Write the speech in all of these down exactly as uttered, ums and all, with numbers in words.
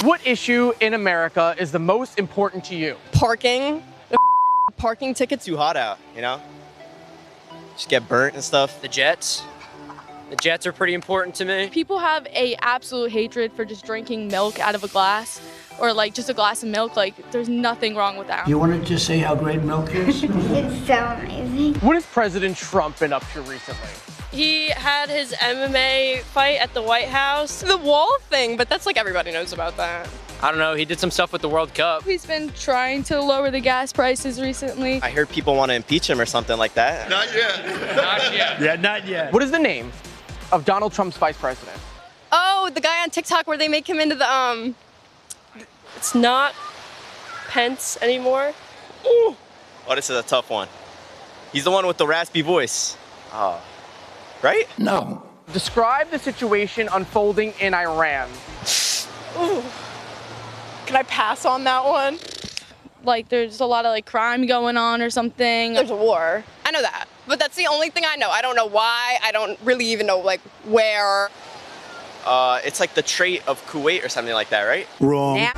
What issue in America is the most important to you? Parking. The parking tickets. Too hot out, you know? Just get burnt and stuff. The Jets. The Jets are pretty important to me. People have a absolute hatred for just drinking milk out of a glass or like just a glass of milk. Like there's nothing wrong with that. You want to just say how great milk is? It's so amazing. What has President Trump been up to recently? He had his M M A fight at the White House. The wall thing, but that's like everybody knows about that. I don't know, he did some stuff with the World Cup. He's been trying to lower the gas prices recently. I heard people want to impeach him or something like that. Not yet. Not yet. Yeah, not yet. What is the name of Donald Trump's vice president? Oh, the guy on TikTok where they make him into the, um... It's not Pence anymore. Ooh. Oh, this is a tough one. He's the one with the raspy voice. Oh. Right? No. Describe the situation unfolding in Iran. Ooh. Can I pass on that one? Like there's a lot of like crime going on or something. There's a war. I know that, but that's the only thing I know. I don't know why. I don't really even know like where. Uh, it's like the trait of Kuwait or something like that, right? Wrong. Yeah.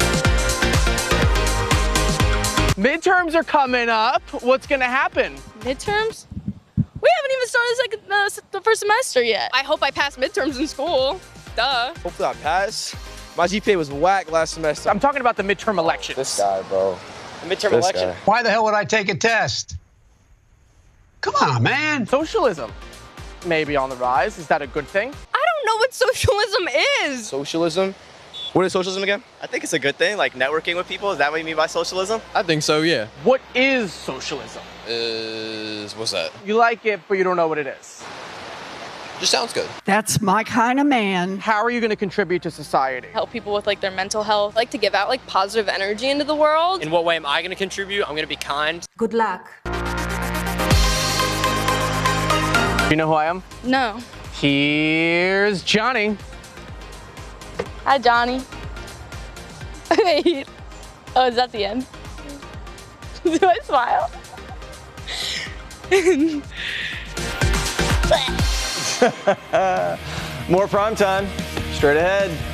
Midterms are coming up. What's gonna happen? Midterms? We haven't even started the, second, uh, the first semester yet. I hope I pass midterms in school. Duh. Hopefully I pass. My G P A was whack last semester. I'm talking about the midterm elections. This guy, bro. The midterm This election. guy. Why the hell would I take a test? Come on, man. Socialism may be on the rise. Is that a good thing? I don't know what socialism is. Socialism? What is socialism again? I think it's a good thing, like networking with people. Is that what you mean by socialism? I think so, yeah. What is socialism? Is, what's that? You like it, but you don't know what it is. Just sounds good. That's my kind of man. How are you gonna contribute to society? Help people with like their mental health. I like to give out like positive energy into the world. In what way am I gonna contribute? I'm gonna be kind. Good luck. You know who I am? No. Here's Johnny. Hi, Johnny. Wait. Oh, is that the end? Do I smile? More prime time. Straight ahead.